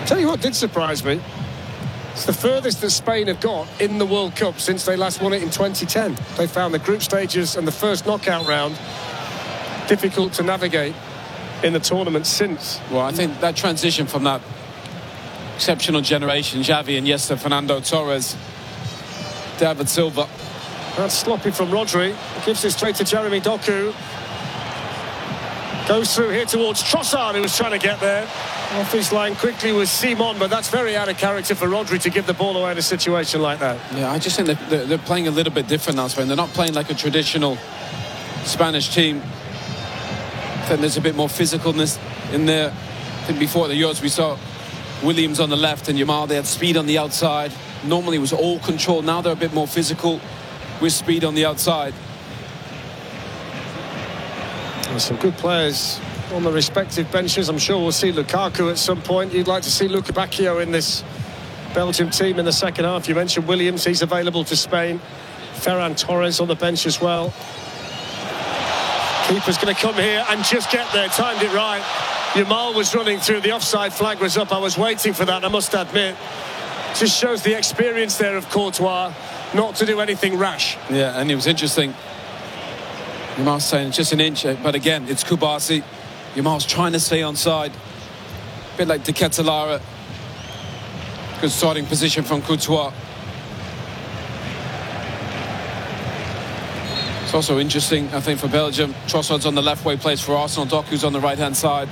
Tell you what did surprise me. It's the furthest that Spain have got in the World Cup since they last won it in 2010. They found the group stages and the first knockout round difficult to navigate in the tournament since. Well, I think that transition from that exceptional generation, Xavi, Iniesta, Fernando Torres, David Silva. That's sloppy from Rodri. Gives it straight to Jeremy Doku. Goes through here towards Trossard, who was trying to get there. Off his line quickly was Simon, but that's very out of character for Rodri to give the ball away in a situation like that. Yeah, I just think they're playing a little bit different now, Spain. They're not playing like a traditional Spanish team. I think there's a bit more physicalness in there. I think before at the Euros we saw Williams on the left and Yamal. They had speed on the outside. Normally it was all control. Now they're a bit more physical with speed on the outside. There's some good players on the respective benches. I'm sure we'll see Lukaku at some point. You'd like to see Luca Bacchio in this Belgium team in the second half. You mentioned Williams, he's available to Spain. Ferran Torres on the bench as well. Keeper's going to come here and just get there, timed it right. Yamal was running through, the offside flag was up. I was waiting for that, I must admit. Just shows the experience there of Courtois not to do anything rash. Yeah, and it was interesting. Yamal's saying just an inch, but again, it's Kubasi. Yamal's trying to stay onside. A bit like De Ketelaere. Good starting position from Courtois. It's also interesting, I think, for Belgium. Trossard's on the left where he plays for Arsenal. Doku's on the right-hand side.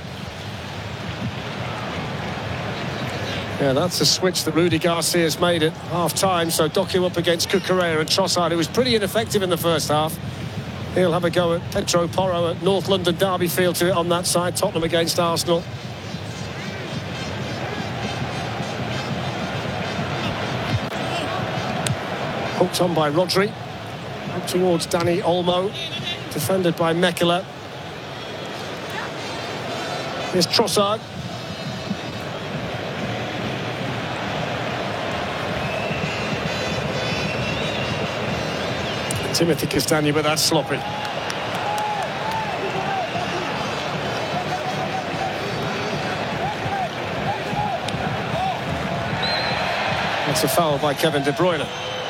Yeah, that's a switch that Rudy Garcia's made at half-time. So Doku up against Cucurella and Trossard, who was pretty ineffective in the first half. He'll have a go at Pedro Porro at North London Derby Field to it on that side. Tottenham against Arsenal. Hooked on by Rodri. Up towards Dani Olmo. Defended by Mekele. Here's Trossard. Timothy Castagne, but that's sloppy. That's a foul by Kevin De Bruyne.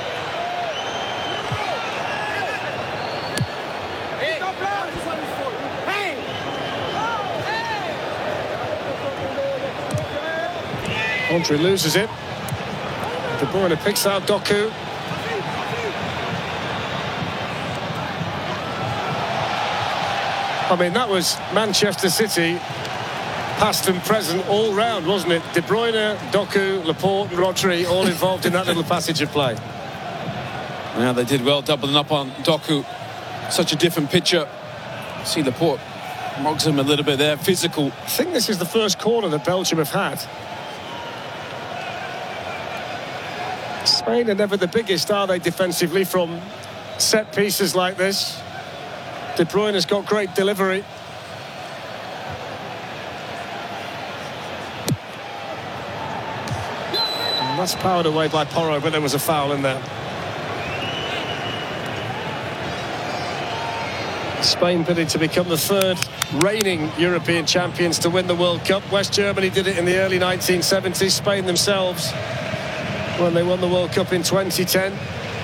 Rodri loses it. De Bruyne picks out Doku. I mean, that was Manchester City, past and present, all round, wasn't it? De Bruyne, Doku, Laporte and Rodri all involved in that little passage of play. Yeah, they did well doubling up on Doku. Such a different picture. See Laporte mugs him a little bit there, physical. I think this is the first corner that Belgium have had. Spain are never the biggest, are they, defensively, from set pieces like this? De Bruyne has got great delivery. And that's powered away by Porro, but there was a foul in there. Spain bidding to become the third reigning European champions to win the World Cup. West Germany did it in the early 1970s. Spain themselves, when they won the World Cup in 2010.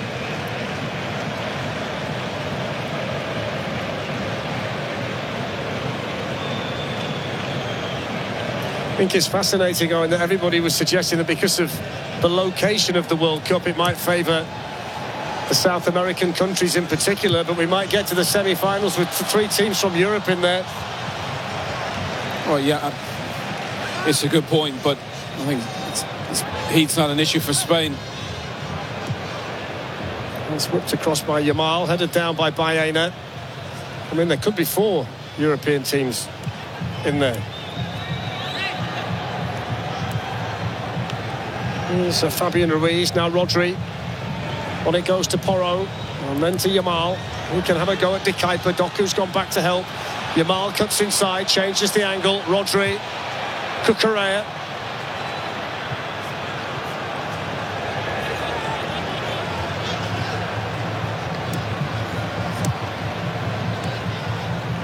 I think it's fascinating, Owen, that everybody was suggesting that because of the location of the World Cup, it might favour the South American countries in particular, but we might get to the semi-finals with three teams from Europe in there. Oh, yeah, it's a good point, but I think heat's not an issue for Spain. It's whipped across by Yamal, headed down by Baena. I mean, there could be four European teams in there. Here's Fabian Ruiz, now Rodri. On it goes to Porro, and then to Yamal. He can have a go at De Kuyper. Doku's gone back to help. Yamal cuts inside, changes the angle. Rodri, Cucurella.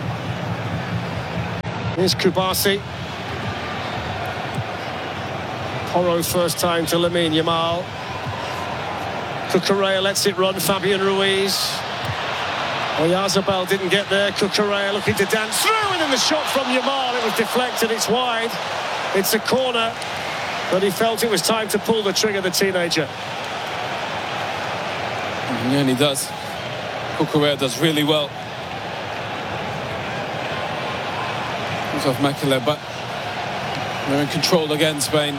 Here's Kubasi. Porro first time to Lamine Yamal. Cucurella lets it run. Fabian Ruiz. Oyarzabal didn't get there. Cucurella looking to dance through, and then the shot from Yamal. It was deflected. It's wide. It's a corner, but he felt it was time to pull the trigger, the teenager. Yeah, and he does. Cucurella does really well. Comes off Makela, but they're in control again, Spain.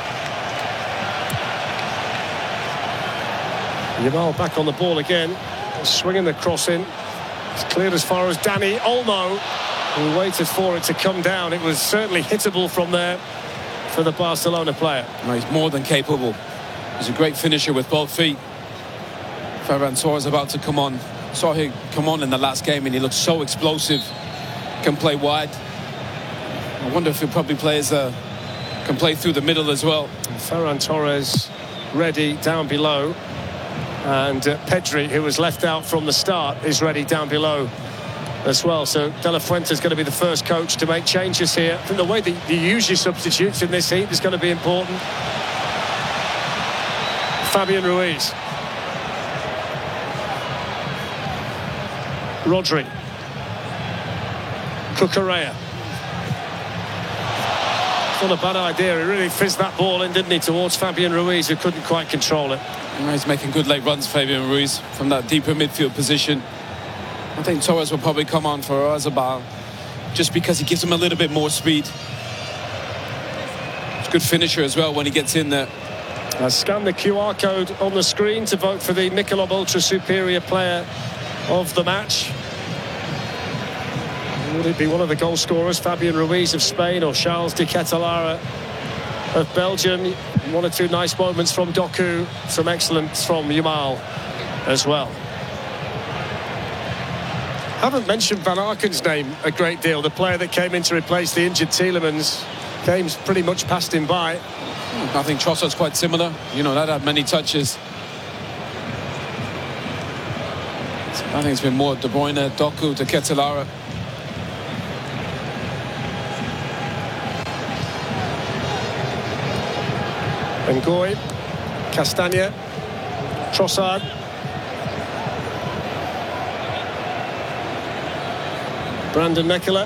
Yamal back on the ball again, swinging the cross in. It's cleared as far as Dani Olmo, who waited for it to come down. It was certainly hittable from there for the Barcelona player. No, he's more than capable. He's a great finisher with both feet. Ferran Torres about to come on. Saw him come on in the last game, and he looks so explosive. Can play wide. I wonder if he probably can play through the middle as well. Ferran Torres ready down below. And Pedri, who was left out from the start, is ready down below as well. So De La Fuente is going to be the first coach to make changes here. I think the way that you use your substitutes in this heat is going to be important. Fabian Ruiz. Rodri. Cucurella. It's not a bad idea. He really fizzed that ball in, didn't he, towards Fabian Ruiz, who couldn't quite control it. He's making good late runs, Fabian Ruiz, from that deeper midfield position. I think Torres will probably come on for Oyarzabal, just because he gives him a little bit more speed. It's a good finisher as well when he gets in there. Scan the QR code on the screen to vote for the Michelob Ultra Superior Player of the match. Would it be one of the goal scorers, Fabian Ruiz of Spain, or Charles de Ketelaere of Belgium? One or two nice moments from Doku, some excellence from Yamal as well. Haven't mentioned Van Aken's name a great deal, the player that came in to replace the injured Tielemans. Game's pretty much passed him by. I think Trossard's quite similar. You know, that had many touches. I think it's been more De Bruyne, Doku, de Ketelaere. Ngoy, Castagna, Trossard. Brandon Makela.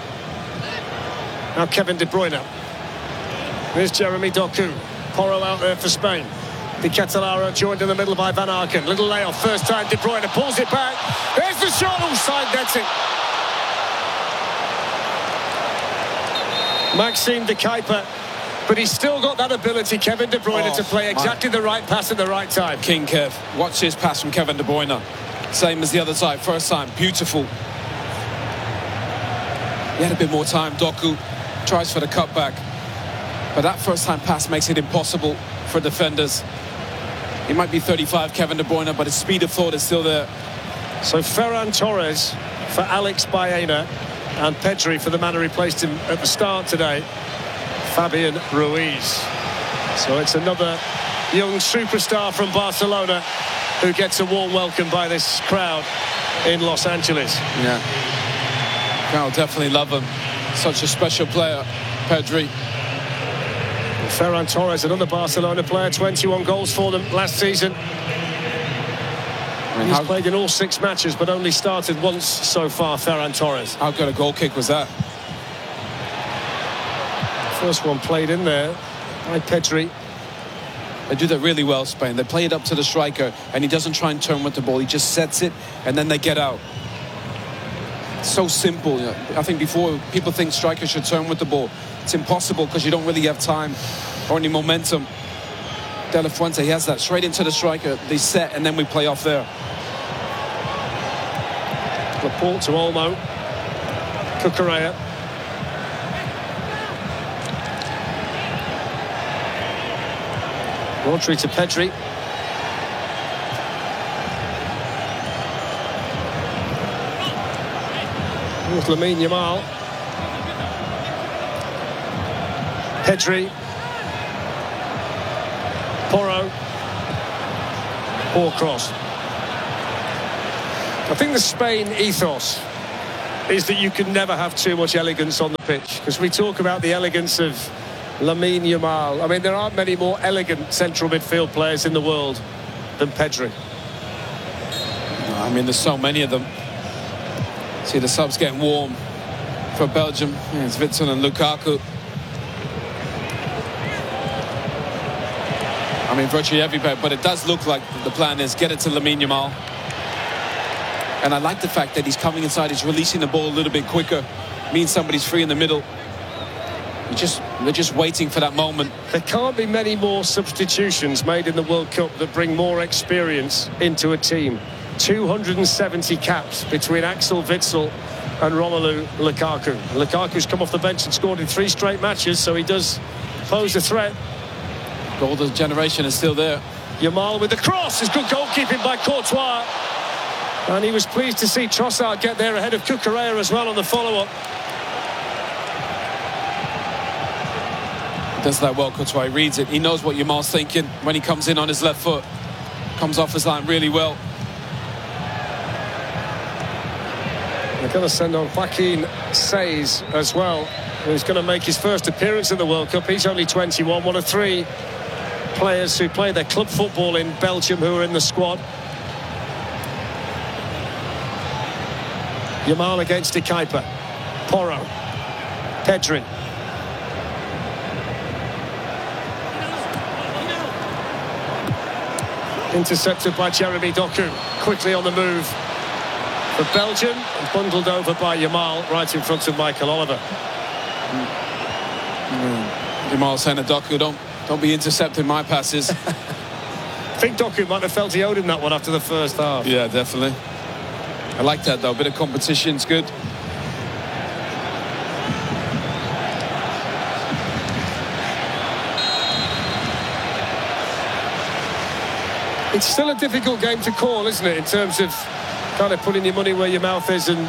Now Kevin De Bruyne. Here's Jeremy Doku. Porro out there for Spain. De Ketelaere joined in the middle by Van Aken. Little layoff, first time De Bruyne pulls it back. There's the shot, side netting. Maxime de Kuyper. But he's still got that ability, Kevin De Bruyne, to play exactly the right pass at the right time. King Kev. Watch this pass from Kevin De Bruyne. Same as the other side. First time. Beautiful. He had a bit more time. Doku tries for the cutback. But that first time pass makes it impossible for defenders. He might be 35, Kevin De Bruyne, but his speed of thought is still there. So Ferran Torres for Alex Baena, and Pedri for the man who replaced him at the start today, Fabian Ruiz. So it's another young superstar from Barcelona who gets a warm welcome by this crowd in Los Angeles. Yeah, crowd definitely love him. Such a special player, Pedri. Ferran Torres, another Barcelona player, 21 goals for them last season. He's played in all 6 matches, but only started once so far, Ferran Torres. How good a goal kick was that? First one played in there by Pedri. They do that really well, Spain. They play it up to the striker, and he doesn't try and turn with the ball. He just sets it, and then they get out. It's so simple. I think before, people think strikers should turn with the ball. It's impossible because you don't really have time or any momentum. De La Fuente, he has that straight into the striker. They set, and then we play off there. Laporte to Olmo. Cucurella. Rodri to Pedri. Here's Lamine Yamal. Pedri. Porro. Poor cross. I think the Spain ethos is that you can never have too much elegance on the pitch, because we talk about the elegance of Lamine Yamal. I mean, there aren't many more elegant central midfield players in the world than Pedri. I mean, there's so many of them. See the subs getting warm for Belgium. It's Witsel and Lukaku. I mean, virtually everybody, but it does look like the plan is get it to Lamine Yamal. And I like the fact that he's coming inside, he's releasing the ball a little bit quicker. Means somebody's free in the middle. They're just waiting for that moment. There can't be many more substitutions made in the World Cup that bring more experience into a team. 270 caps between Axel Witsel and Romelu Lukaku. Lukaku's come off the bench and scored in 3 straight matches, so he does pose a threat. Golden generation is still there. Yamal with the cross. Is good goalkeeping by Courtois. And he was pleased to see Trossard get there ahead of Cucurella as well on the follow-up. Does that well, Courtois. He reads it. He knows what Yamal's thinking when he comes in on his left foot. Comes off his line really well. They're going to send on Joaquin Saiz as well, who's going to make his first appearance in the World Cup. He's only 21, one of 3 players who play their club football in Belgium who are in the squad. Yamal against De Kuyper. Porro. Pedri. Intercepted by Jeremy Doku. Quickly on the move for Belgium. Bundled over by Yamal right in front of Michael Oliver. Yamal saying to Doku, don't be intercepting my passes. I think Doku might have felt he owed him that one after the first half. Yeah, definitely. I like that though. A bit of competition's good. It's still a difficult game to call, isn't it, in terms of kind of putting your money where your mouth is and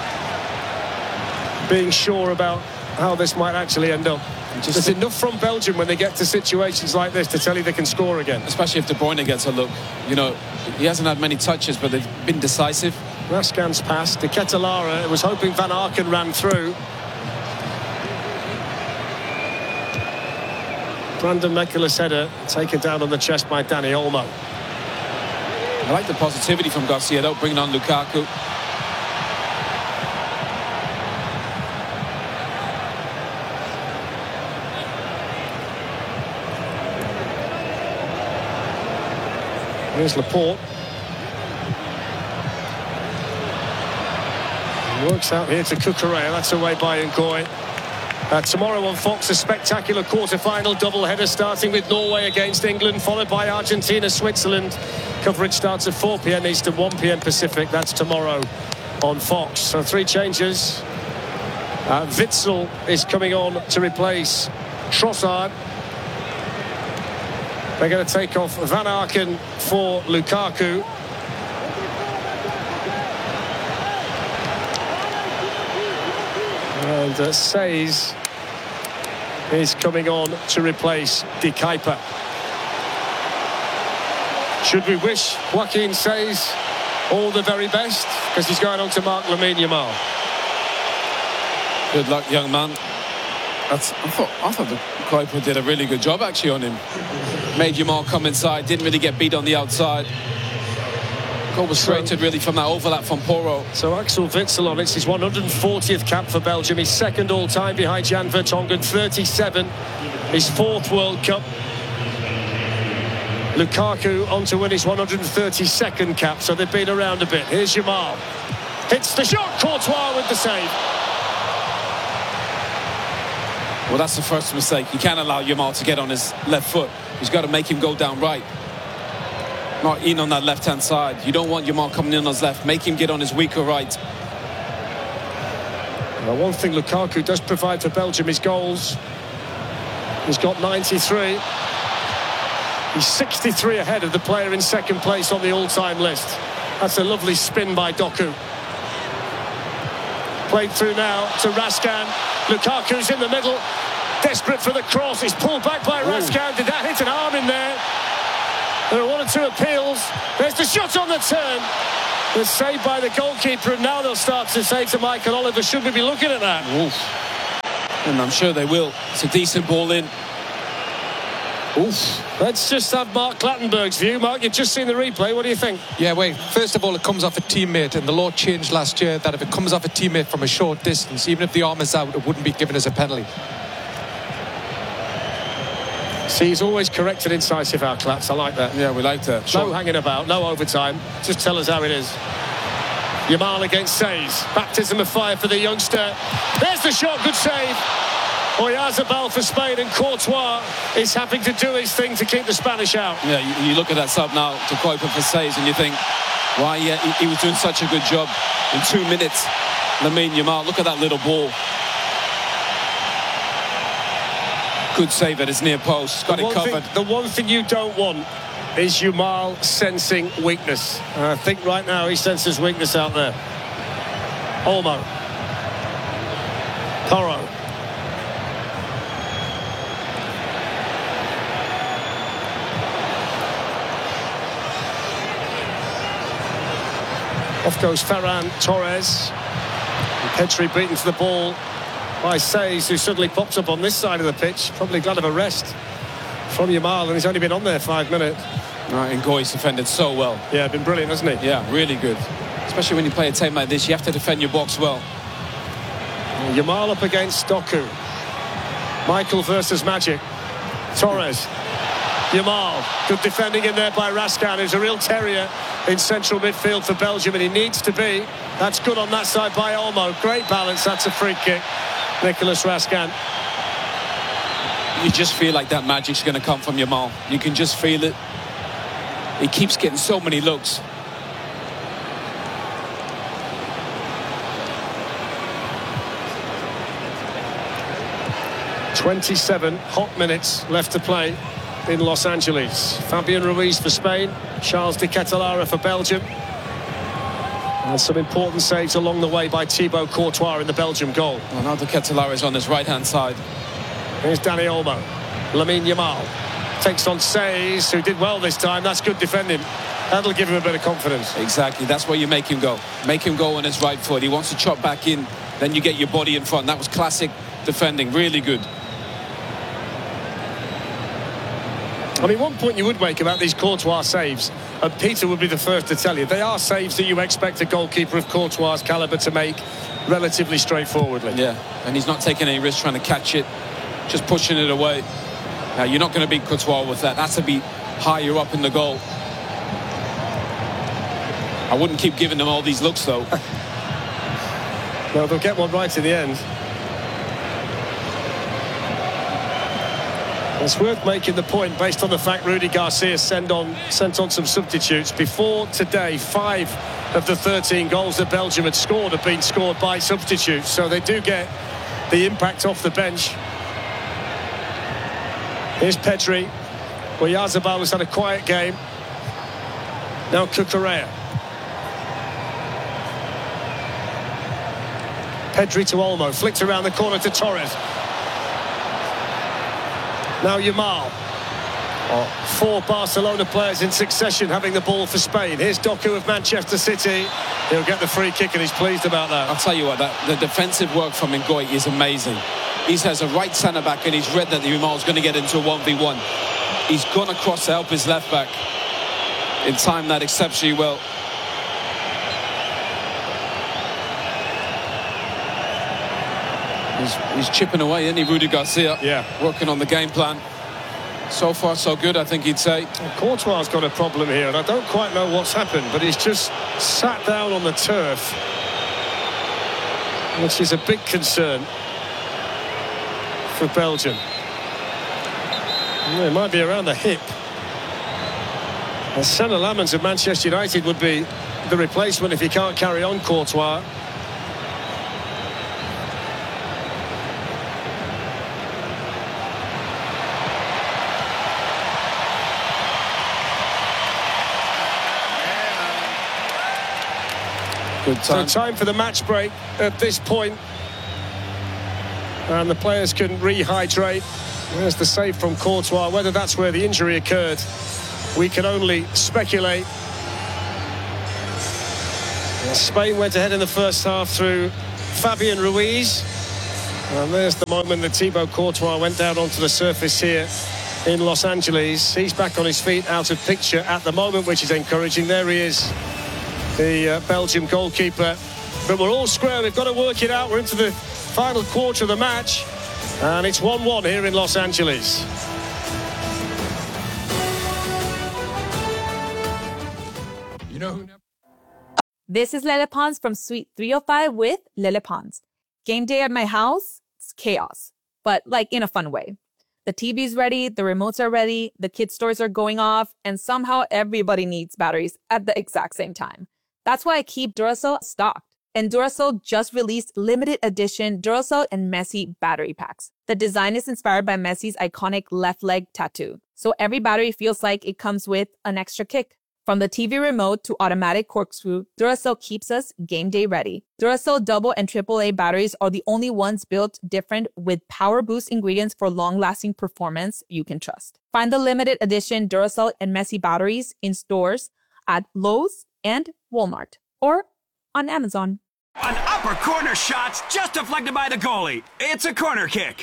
being sure about how this might actually end up. There's enough from Belgium when they get to situations like this to tell you they can score again. Especially if De Bruyne gets a look. You know, he hasn't had many touches, but they've been decisive. Raskan's pass to Ketelara. It was hoping Van Aken ran through. Brandon Mekula's header taken down on the chest by Dani Olmo. I like the positivity from Garcia, though, bringing on Lukaku. Here's Laporte. Works out here to Cucurella. That's away by Ngoy. Tomorrow on Fox, a spectacular quarter-final double-header starting with Norway against England, followed by Argentina, Switzerland. Coverage starts at 4 p.m. Eastern, 1 p.m. Pacific. That's tomorrow on Fox. So 3 changes. Witsel is coming on to replace Trossard. They're going to take off Van Aken for Lukaku. And Saiz is coming on to replace De Kuyper. Should we wish Joaquin Saiz all the very best? Because he's going on to mark Lamine Yamal. Good luck, young man. I thought the Kuyper did a really good job actually on him. Made Yamal come inside, didn't really get beat on the outside. Goal was created really from that overlap from Porro. So Axel Witsel on it's his 140th cap for Belgium. He's second all-time behind Jan Vertonghen, 37. His 4th World Cup. Lukaku on to win his 132nd cap, so they've been around a bit. Here's Yamal. Hits the shot, Courtois with the save. Well, that's the first mistake. You can't allow Yamal to get on his left foot. He's got to make him go down right. Not in on that left-hand side. You don't want Yamal coming in on his left. Make him get on his weaker right. Well, one thing Lukaku does provide for Belgium is goals. He's got 93. He's 63 ahead of the player in second place on the all-time list. That's a lovely spin by Doku. Played through now to Raskan. Lukaku's in the middle. Desperate for the cross. He's pulled back by Raskan. Did that hit an arm in there? There are 1 or 2 appeals. There's the shot on the turn. It's saved by the goalkeeper, and now they'll start to say to Michael Oliver, should we be looking at that? And I'm sure they will. It's a decent ball in. Oof. Let's just have Mark Clattenburg's view. Mark, you've just seen the replay. What do you think? Yeah, wait. First of all, it comes off a teammate, and the law changed last year that if it comes off a teammate from a short distance, even if the arm is out, it wouldn't be given as a penalty. See, he's always correct and incisive, our Clats. I like that. Yeah, we like that. No hanging about, no overtime. Just tell us how it is. Yamal against Says. Baptism of fire for the youngster. There's the shot, good save. Oyarzabal for Spain, and Courtois is having to do his thing to keep the Spanish out. Yeah, you look at that sub now to Kuiper for Says, and you think, why? Yeah, he was doing such a good job in 2 minutes. Lamine Yamal, look at that little ball. Good save at his near post. Got it covered. The one thing you don't want is Yamal sensing weakness. I think right now he senses weakness out there. Olmo. Porro. Off goes Ferran Torres. And Pedri beaten to the ball by Says, who suddenly pops up on this side of the pitch. Probably glad of a rest from Yamal, and he's only been on there 5 minutes. Right, and Ngoy's defended so well. Yeah, been brilliant, hasn't he? Yeah, really good. Especially when you play a team like this, you have to defend your box well. Yamal up against Doku. Michael versus Magic. Torres. Yamal. Good defending in there by Raskan, who's a real terrier in central midfield for Belgium, and he needs to be. That's good on that side by Olmo. Great balance. That's a free kick. Nicolas Raskan. You just feel like that magic's going to come from Yamal. You can just feel it. He keeps getting so many looks. "27 hot minutes left to play in Los Angeles. Fabian Ruiz for Spain, Charles de Ketelaere for Belgium. And some important saves along the way by Thibaut Courtois in the Belgium goal. Well, now de Ketelaere is on his right-hand side. Here's Dani Olmo. Lamine Yamal takes on Says, who did well this time. That's good defending. That'll give him a bit of confidence. Exactly, that's where you make him go. Make him go on his right foot. He wants to chop back in, then you get your body in front. That was classic defending, really good. I mean, one point you would make about these Courtois saves, and Peter would be the first to tell you, they are saves that you expect a goalkeeper of Courtois' calibre to make relatively straightforwardly. Yeah, and he's not taking any risk trying to catch it, just pushing it away. Now, you're not going to beat Courtois with that. That's to be higher up in the goal. I wouldn't keep giving them all these looks, though. No, they'll get one right in the end. It's worth making the point, based on the fact Rudy Garcia sent on some substitutes. Before today, 5 of the 13 goals that Belgium had scored have been scored by substitutes. So they do get the impact off the bench. Here's Pedri. Oyarzabal has had a quiet game. Now Cucurella. Pedri to Olmo. Flicked around the corner to Torres. Now Yamal. 4 Barcelona players in succession having the ball for Spain. Here's Doku of Manchester City. He'll get the free kick, and he's pleased about that. I'll tell you what, the defensive work from Ngoy is amazing. He has a right centre-back, and he's read that Yamal's going to get into a 1v1. He's gone across to help his left-back in time that exceptionally well. He's chipping away, isn't he, Rudy Garcia? Yeah. Working on the game plan. So far, so good, I think he'd say. Well, Courtois' got a problem here, and I don't quite know what's happened, but he's just sat down on the turf, which is a big concern for Belgium. It might be around the hip. And Senna Lamens of Manchester United would be the replacement if he can't carry on, Courtois. Good time. So time for the match break at this point. And the players can rehydrate. There's the save from Courtois. Whether that's where the injury occurred, we can only speculate. Spain went ahead in the first half through Fabian Ruiz. And there's the moment that Thibaut Courtois went down onto the surface here in Los Angeles. He's back on his feet, out of picture at the moment, which is encouraging. There he is, the Belgium goalkeeper. But we're all square. We've got to work it out. We're into the final quarter of the match. And it's 1-1 here in Los Angeles. This is Lele Pons from Suite 305 with Lele Pons. Game day at my house, it's chaos, but like in a fun way. The TV's ready, the remotes are ready, the kids' toys are going off, and somehow everybody needs batteries at the exact same time. That's why I keep Duracell stocked. And Duracell just released limited edition Duracell and Messi battery packs. The design is inspired by Messi's iconic left leg tattoo. So every battery feels like it comes with an extra kick. From the TV remote to automatic corkscrew, Duracell keeps us game day ready. Duracell double and AAA batteries are the only ones built different with power boost ingredients for long-lasting performance you can trust. Find the limited edition Duracell and Messi batteries in stores at Lowe's and Walmart or on Amazon. An upper corner shot's just deflected by the goalie. It's a corner kick.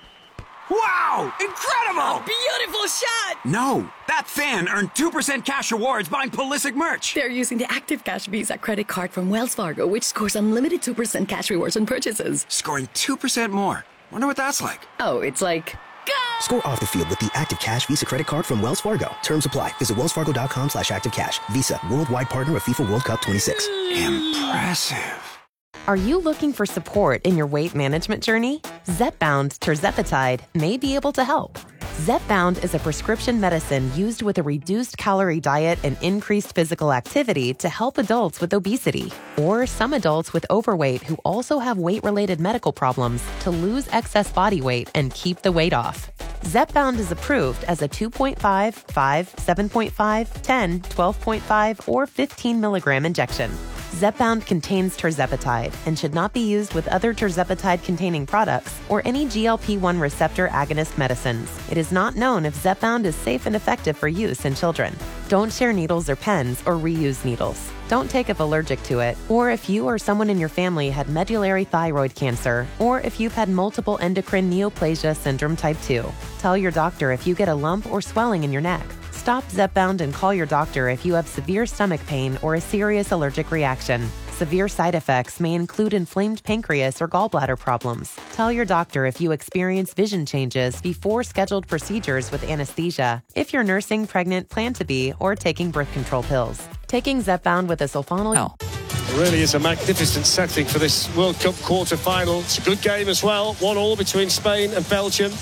Wow! Incredible! Beautiful shot! No, that fan earned 2% cash rewards buying Pulisic merch. They're using the Active Cash Visa credit card from Wells Fargo, which scores unlimited 2% cash rewards on purchases. Scoring 2% more. Wonder what that's like. Oh, it's like... Go! Score off the field with the Active Cash Visa credit card from Wells Fargo. Terms apply. Visit wellsfargo.com/activecash. Visa, worldwide partner of FIFA World Cup 26. Impressive. Are you looking for support in your weight management journey? Zepbound tirzepatide may be able to help. Zepbound is a prescription medicine used with a reduced calorie diet and increased physical activity to help adults with obesity or some adults with overweight who also have weight-related medical problems to lose excess body weight and keep the weight off. Zepbound is approved as a 2.5, 5, 7.5, 10, 12.5, or 15 milligram injection. Zepbound contains tirzepatide and should not be used with other tirzepatide-containing products or any GLP-1 receptor agonist medicines. It is not known if Zepbound is safe and effective for use in children. Don't share needles or pens or reuse needles. Don't take if allergic to it, or if you or someone in your family had medullary thyroid cancer, or if you've had multiple endocrine neoplasia syndrome type 2. Tell your doctor if you get a lump or swelling in your neck. Stop Zepbound and call your doctor if you have severe stomach pain or a serious allergic reaction. Severe side effects may include inflamed pancreas or gallbladder problems. Tell your doctor if you experience vision changes before scheduled procedures with anesthesia, if you're nursing, pregnant, plan to be, or taking birth control pills. Taking Zepbound with a sulfonyl... It really is a magnificent setting for this World Cup quarter-final. It's a good game as well. 1-1 between Spain and Belgium.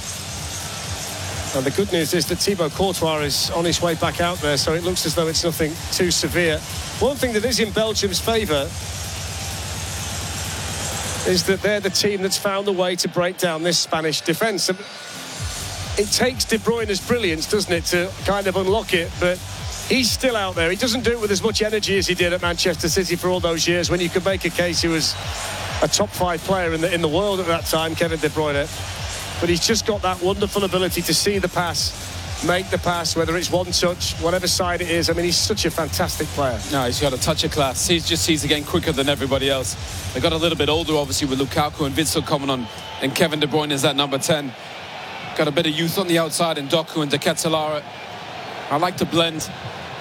And the good news is that Thibaut Courtois is on his way back out there, so it looks as though it's nothing too severe. One thing that is in Belgium's favour is that they're the team that's found a way to break down this Spanish defence. It takes De Bruyne's brilliance, doesn't it, to kind of unlock it, but he's still out there. He doesn't do it with as much energy as he did at Manchester City for all those years, when you could make a case he was a top 5 player in the world at that time, Kevin De Bruyne. But he's just got that wonderful ability to see the pass, make the pass, whether it's one touch, whatever side it is. I mean, he's such a fantastic player. No, he's got a touch of class. He just sees the game quicker than everybody else. They got a little bit older, obviously, with Lukaku and Witsel coming on, and Kevin De Bruyne is that number 10. Got a bit of youth on the outside in Doku and De Ketelaere. I like to blend.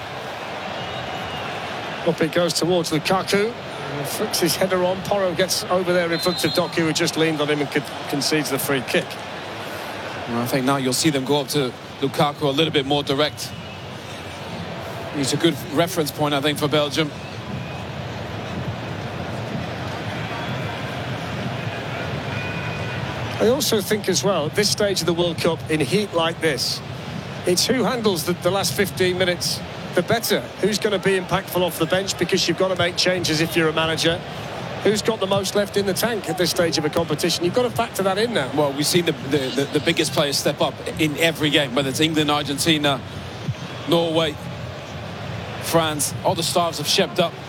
Up it goes towards Lukaku. Flicks his header on. Porro gets over there in front of Doku, who just leaned on him and concedes the free kick. I think now you'll see them go up to Lukaku a little bit more direct. He's a good reference point, I think, for Belgium. I also think as well, at this stage of the World Cup, in heat like this, it's who handles the last 15 minutes the better. Who's going to be impactful off the bench, because you've got to make changes if you're a manager. Who's got the most left in the tank at this stage of a competition? You've got to factor that in now. Well, we've seen the biggest players step up in every game, whether it's England, Argentina, Norway, France. All the stars have stepped up.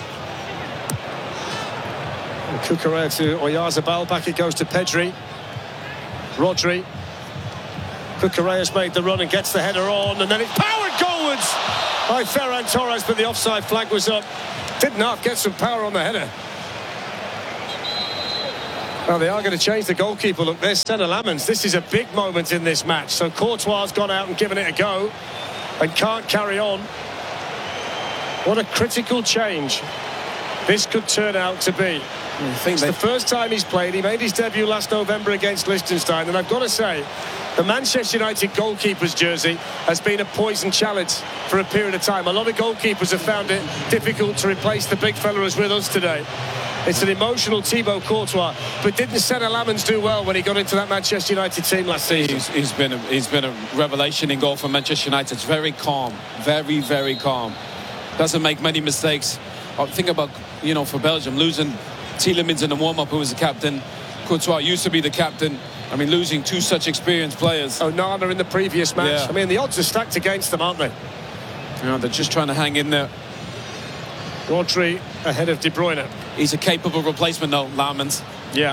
Cucurella to Oyarzabal. Back it goes to Pedri. Rodri. Cucurella's made the run and gets the header on, and then it's powered goalwards by Ferran Torres, but the offside flag was up. Didn't half get some power on the header. Well, they are going to change the goalkeeper. Look, there's Senna Lamens. This is a big moment in this match. So Courtois has gone out and given it a go and can't carry on. What a critical change this could turn out to be. It's the first time he's played. He made his debut last November against Liechtenstein. And I've got to say, the Manchester United goalkeeper's jersey has been a poison challenge for a period of time. A lot of goalkeepers have found it difficult to replace the big fella who's with us today. It's an emotional Thibaut Courtois, but didn't Senna Lamens do well when he got into that Manchester United team last season? He's been a revelation in goal for Manchester United. It's very calm, very, very calm. Doesn't make many mistakes. Think about, you know, for Belgium, losing Tielemans in the warm-up, who was the captain. Courtois used to be the captain. I mean, losing two such experienced players. Onana in the previous match. Yeah. I mean, the odds are stacked against them, aren't they? You know, they're just trying to hang in there. Rodri ahead of De Bruyne. He's a capable replacement, though, Lamens. Yeah.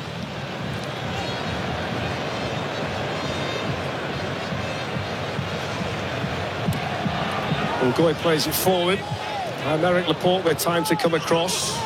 Ngoy plays it forward. And Aymeric Laporte with time to come across.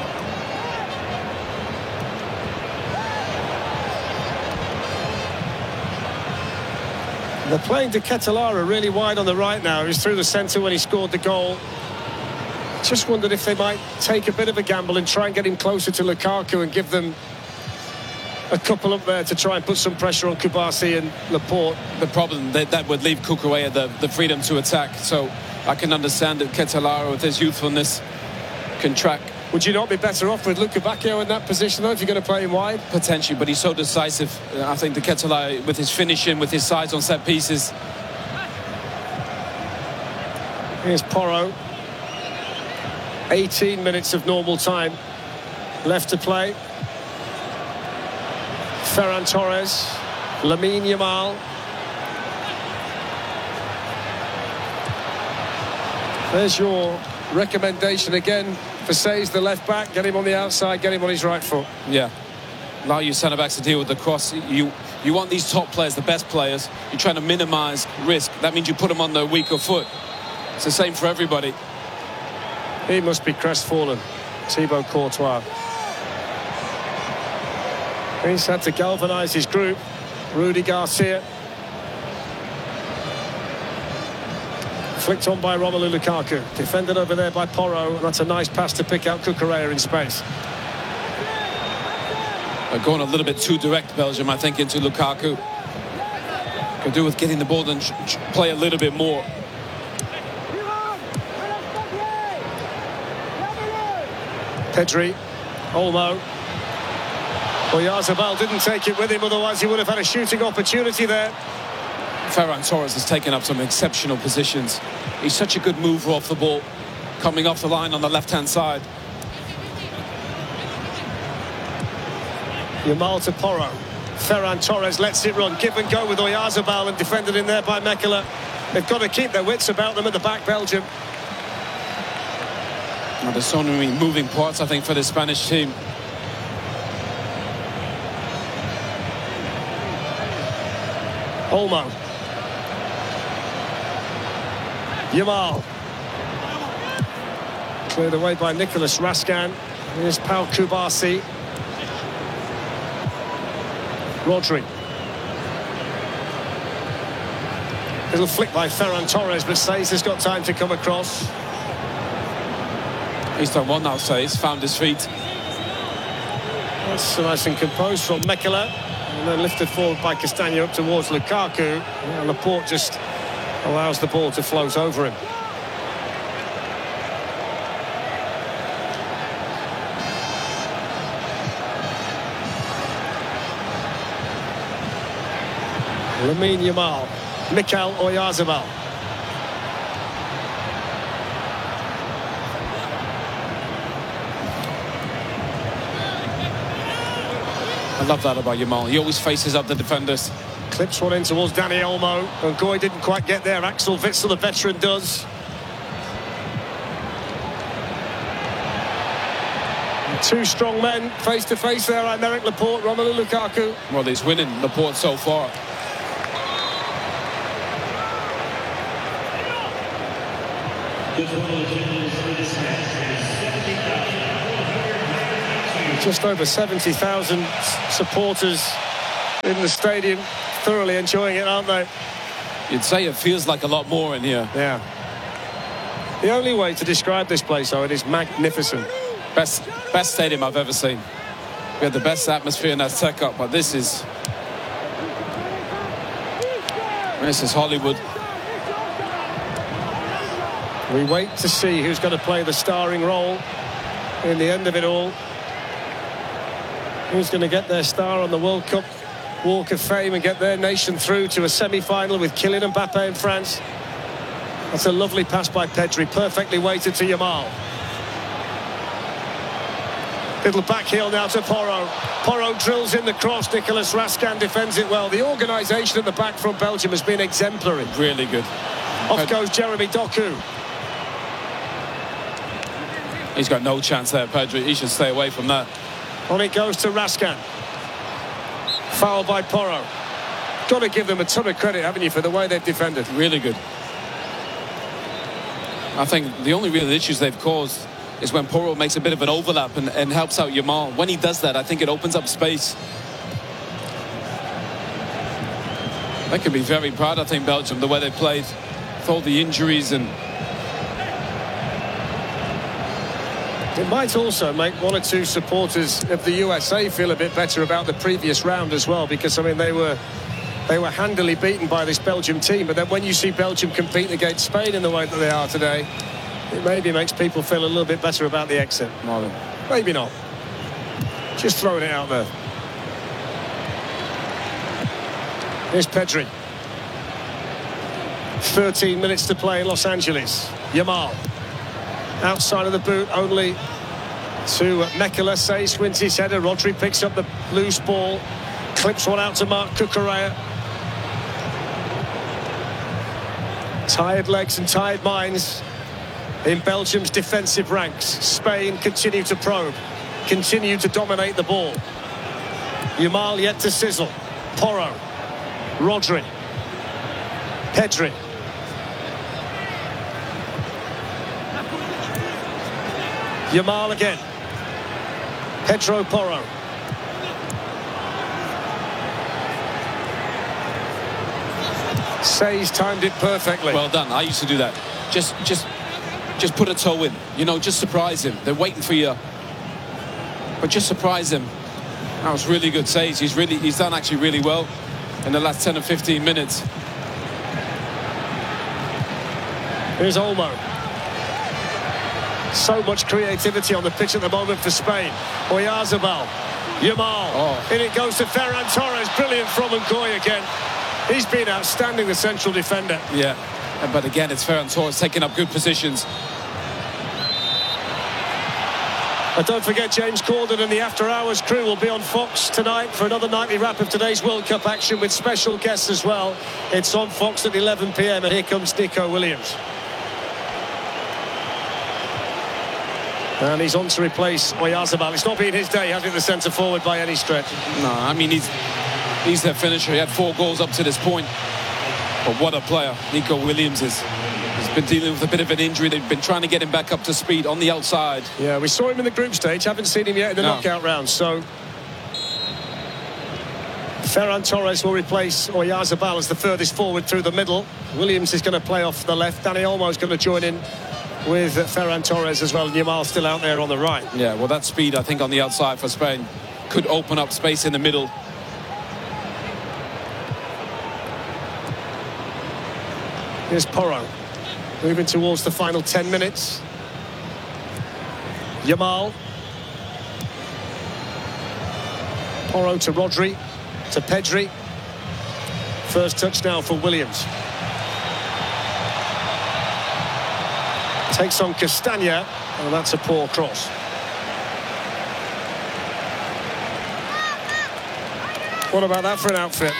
They're playing De Ketelaere really wide on the right now. He was through the centre when he scored the goal. Just wondered if they might take a bit of a gamble and try and get him closer to Lukaku and give them a couple up there to try and put some pressure on Kubasi and Laporte. The problem, that would leave Cucurella the freedom to attack. So I can understand that Ketelaere, with his youthfulness, can track. Would you not be better off with Luca Bacchio in that position, though, if you're going to play him wide? Potentially, but he's so decisive. I think the Ketelaere, with his finishing, with his size on set pieces. Here's Porro. 18 minutes of normal time left to play. Ferran Torres, Lamine Yamal. There's your recommendation again for Sey's the left back. Get him on the outside, get him on his right foot. Yeah. Allow your centre backs to deal with the cross. You want these top players, the best players. You're trying to minimise risk. That means you put them on the weaker foot. It's the same for everybody. He must be crestfallen, Thibaut Courtois. He's had to galvanise his group. Rudy Garcia. Flicked on by Romelu Lukaku. Defended over there by Porro. And that's a nice pass to pick out Cucurella in space. They're going a little bit too direct, Belgium, I think, into Lukaku. Could do with getting the ball and play a little bit more. Pedri. Olmo. Oyarzabal didn't take it with him, otherwise he would have had a shooting opportunity there. Ferran Torres has taken up some exceptional positions. He's such a good mover off the ball, coming off the line on the left-hand side. Yamal to Porro. Ferran Torres lets it run. Give and go with Oyarzabal and defended in there by Mekela. They've got to keep their wits about them at the back, Belgium. Well, there's so many moving parts, I think, for the Spanish team. Olmo. Yamal. Cleared away by Nicolas Rascan. Here's Pau Kubasi. Rodri. Little flick by Ferran Torres, but Sey's has got time to come across. He's done one now, Sey's found his feet. That's nice and composed from Mekela. And then lifted forward by Castagna up towards Lukaku. Yeah, Laporte just allows the ball to float over him. Lamine Yamal. Mikel Oyarzabal. I love that about Yamal. He always faces up the defenders. Clips one in towards Dani Olmo. And Ngoy didn't quite get there. Axel Witsel, the veteran, does. Two strong men face to face there. Aymeric Laporte, Romelu Lukaku. Well, he's winning Laporte so far. Just over 70,000 supporters in the stadium, thoroughly enjoying it, aren't they? You'd say it feels like a lot more in here. Yeah. The only way to describe this place, Owen, is magnificent. Best stadium I've ever seen. We had the best atmosphere in that Tech Cup, but this is Hollywood. We wait to see who's going to play the starring role in the end of it all. Who's going to get their star on the World Cup Walk of Fame and get their nation through to a semi-final with Kylian Mbappe in France. That's a lovely pass by Pedri, perfectly weighted to Yamal. Little back heel now to Porro. Porro drills in the cross. Nicolas Raskin defends it well. The organisation at the back from Belgium has been exemplary. Really good. Off goes Jeremy Doku. He's got no chance there, Pedri. He should stay away from that. On it goes to Raskin. Foul by Porro. Got to give them a ton of credit, haven't you, for the way they've defended. Really good. I think the only real issues they've caused is when Porro makes a bit of an overlap and helps out Yamal. When he does that, I think it opens up space. They could be very proud, I think, Belgium, the way they played with all the injuries. And it might also make one or two supporters of the USA feel a bit better about the previous round as well, because, I mean, they were handily beaten by this Belgium team. But then when you see Belgium compete against Spain in the way that they are today, it maybe makes people feel a little bit better about the exit. Marlon. Maybe not. Just throwing it out there. Here's Pedri. 13 minutes to play in Los Angeles. Yamal. Outside of the boot, only to Mekala. Says wins his header. Rodri picks up the loose ball. Clips one out to Marc Cucurella. Tired legs and tired minds in Belgium's defensive ranks. Spain continue to probe, continue to dominate the ball. Yamal yet to sizzle. Porro. Rodri. Pedri. Yamal again. Pedro Porro. Says timed it perfectly. Well done. I used to do that. Just put a toe in. You know, just surprise him. They're waiting for you, but just surprise him. That was really good. Says he's done actually really well in the last 10 or 15 minutes. Here's Olmo. So much creativity on the pitch at the moment for Spain. Oyarzabal. Yamal. Oh. In it goes to Ferran Torres. Brilliant from Ngoy again. He's been outstanding, the central defender. Yeah, but again, it's Ferran Torres taking up good positions. And don't forget, James Corden and the After Hours crew will be on Fox tonight for another nightly wrap of today's World Cup action with special guests as well. It's on Fox at 11 p.m. and here comes Nico Williams. And he's on to replace Oyarzabal. It's not been his day, has it, the centre forward by any stretch? No, I mean, he's their finisher. He had 4 goals up to this point. But what a player Nico Williams is. He's been dealing with a bit of an injury. They've been trying to get him back up to speed on the outside. Yeah, we saw him in the group stage. Haven't seen him yet in the knockout round. So Ferran Torres will replace Oyarzabal as the furthest forward through the middle. Williams is going to play off the left. Dani Olmo is going to join in with Ferran Torres as well. Yamal still out there on the right. Yeah, well, that speed, I think, on the outside for Spain could open up space in the middle. Here's Porro. Moving towards the final 10 minutes. Yamal. Porro to Rodri. To Pedri. First touch now for Williams. Takes on Castagna. And that's a poor cross. What about that for an outfit?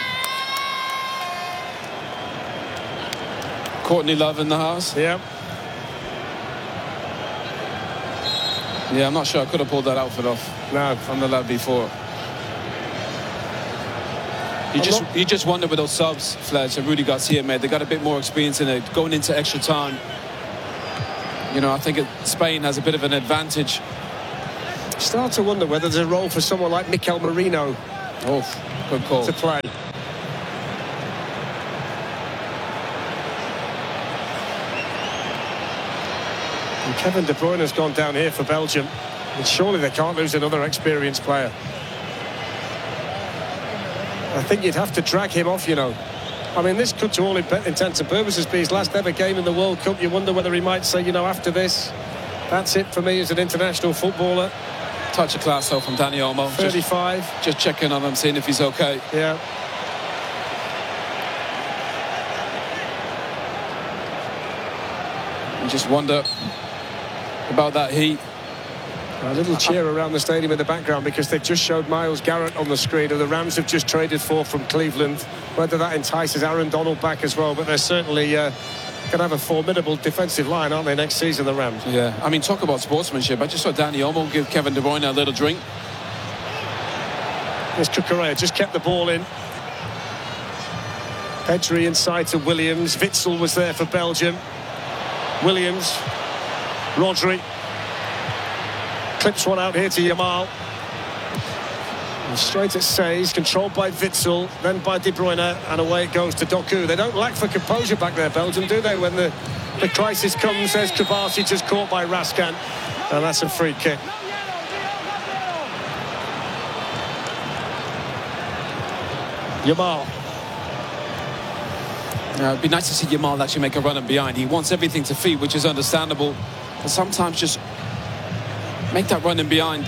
Courtney Love in the house. Yeah. Yeah, I'm not sure I could have pulled that outfit off. No. From the lad before. You just wonder with those subs, Fletch and Rudy Garcia made. They got a bit more experience in it, going into extra time. You know, I think Spain has a bit of an advantage Start to wonder whether there's a role for someone like Mikel Merino Good call. to play. And Kevin De Bruyne has gone down here for Belgium. And surely they can't lose another experienced player. I think you'd have to drag him off, you know. I mean, this could, to all intents and purposes, be his last ever game in the World Cup. You wonder whether he might say, you know, after this, that's it for me as an international footballer. Touch of class, though, from Dani Olmo. 35. Just checking on him, seeing if he's okay. Yeah. You just wonder about that heat. A little cheer around the stadium in the background because they've just showed Myles Garrett on the screen, who the Rams have just traded for from Cleveland. Whether that entices Aaron Donald back as well, but they're certainly going to have a formidable defensive line, aren't they, next season, the Rams? Yeah, I mean, talk about sportsmanship. I just saw Dani Olmo give Kevin De Bruyne a little drink. Here's Cucurella, just kept the ball in. Pedri inside to Williams. Witsel was there for Belgium. Williams. Rodri. Clips one out here to Yamal. And straight at Says, controlled by Witsel, then by De Bruyne, and away it goes to Doku. They don't lack for composure back there, Belgium, do they? When the crisis comes, there's Kovacic just caught by Raskan, and that's a free kick. Yamal. It'd be nice to see Yamal actually make a run and behind. He wants everything to feed, which is understandable, but sometimes just make that run and behind.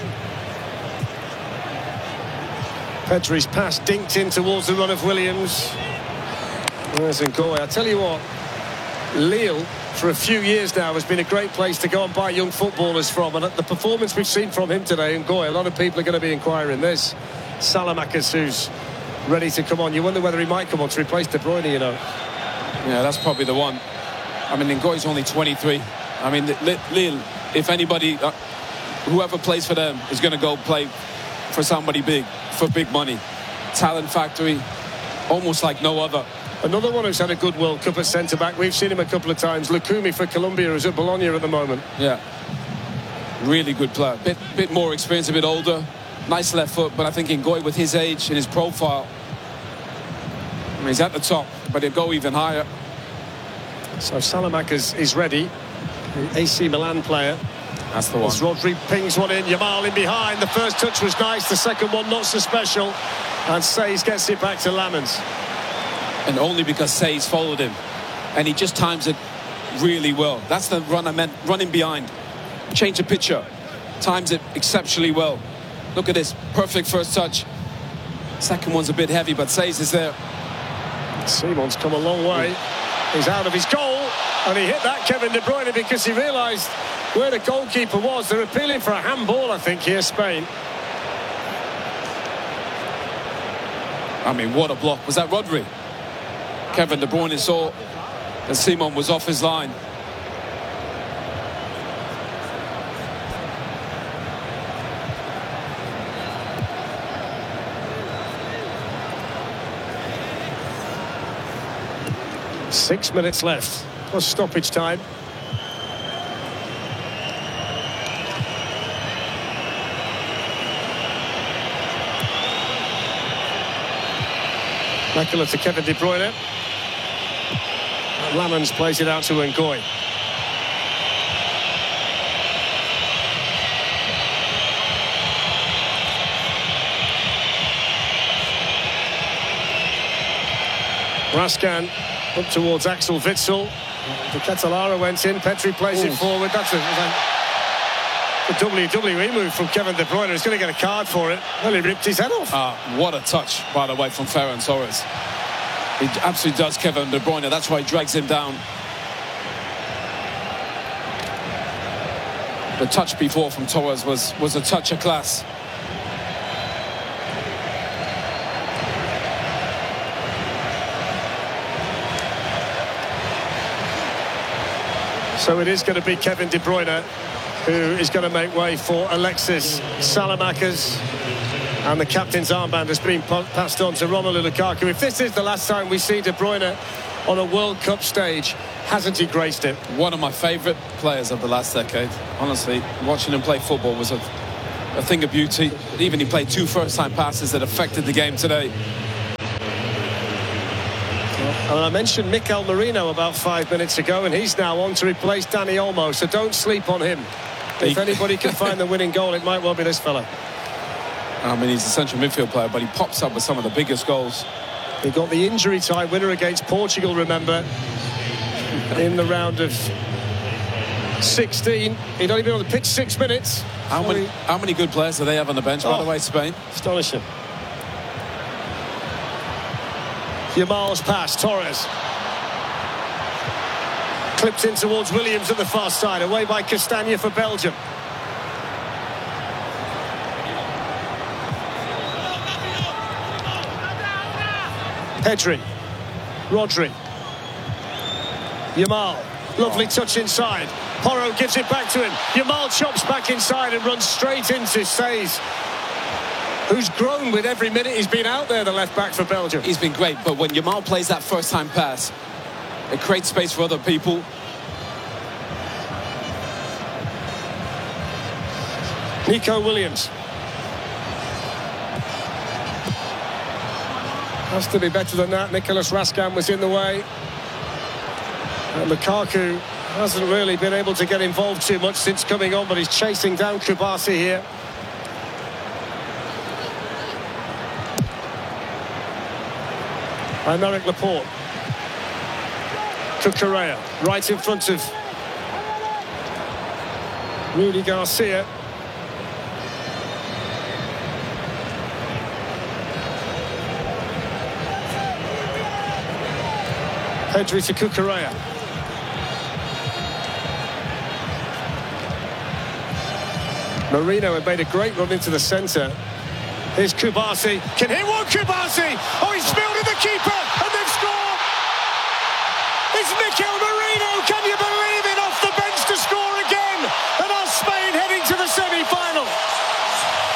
Pedri's pass dinked in towards the run of Williams. There's Ngoy. I tell you what, Lille for a few years now has been a great place to go and buy young footballers from, and the performance we've seen from him today, Ngoy, a lot of people are going to be inquiring this. Salamakers, who's ready to come on. You wonder whether he might come on to replace De Bruyne, you know. Yeah, that's probably the one. I mean, Ngoy's only 23. I mean, Lille, if anybody, whoever plays for them is going to go play for somebody big, for big money. Talent factory, almost like no other. Another one who's had a good World Cup at centre-back. We've seen him a couple of times. Lukumi for Colombia, who's at Bologna at the moment. Yeah. Really good player. Bit more experienced, a bit older. Nice left foot, but I think Ngoy, with his age and his profile, I mean, he's at the top, but he'll go even higher. So Salamakers is ready. The AC Milan player. That's the one. As Rodri pings one in, Yamal in behind. The first touch was nice, the second one not so special. And Says gets it back to Lamens. And only because Says followed him. And he just times it really well. That's the run I meant, running behind. Change the picture. Times it exceptionally well. Look at this, perfect first touch. Second one's a bit heavy, but Says is there. Simon's come a long way. He's out of his goal, and he hit that Kevin De Bruyne because he realised where the goalkeeper was. They're appealing for a handball, I think, here, Spain. I mean, what a block. Was that Rodri? Kevin De Bruyne saw that Simon was off his line. Six minutes left, plus stoppage time. Makela to Kevin De Bruyne. Lamens plays it out to Ngoy. Raskan up towards Axel Witsel. The Catalara went in. Pedri plays it forward. That's a WWE move from Kevin De Bruyne. He's going to get a card for it. Well, he ripped his head off. What a touch, by the way, from Ferran Torres. He absolutely does Kevin De Bruyne. That's why he drags him down. The touch before from Torres was a touch of class. So it is going to be Kevin De Bruyne who is going to make way for Alexis Salamakers. And the captain's armband has been passed on to Romelu Lukaku. If this is the last time we see De Bruyne on a World Cup stage, hasn't he graced it? One of my favourite players of the last decade. Honestly, watching him play football was a a thing of beauty. Even he played 2 first-time passes that affected the game today. And I mentioned Mikel Merino about 5 minutes ago, and he's now on to replace Dani Olmo, so don't sleep on him. If anybody can find the winning goal, it might well be this fella. I mean, he's a central midfield player, but he pops up with some of the biggest goals. He got the injury time winner against Portugal, remember, in the round of 16. He'd only been on the pitch 6 minutes. How many good players do they have on the bench, by the way, Spain? Astonishing. Yamal's pass, Torres. Clipped in towards Williams at the far side, away by Castagna for Belgium. Pedri, Rodri, Yamal, lovely touch inside. Porro gives it back to him. Yamal chops back inside and runs straight into Says, who's grown with every minute he's been out there, the left back for Belgium. He's been great, but when Yamal plays that first-time pass, it creates space for other people. Nico Williams. Has to be better than that. Nicolas Raskin was in the way. And Lukaku hasn't really been able to get involved too much since coming on, but he's chasing down Kubasi here. Aymeric Laporte. Cucurella, right in front of Rudy Garcia. Pedri to Cucurella. Merino had made a great run into the centre. Here's Kubasi. Can hit one, Kubasi! Oh, he's spilled in the keeper, and they've scored! It's Mikel Merino!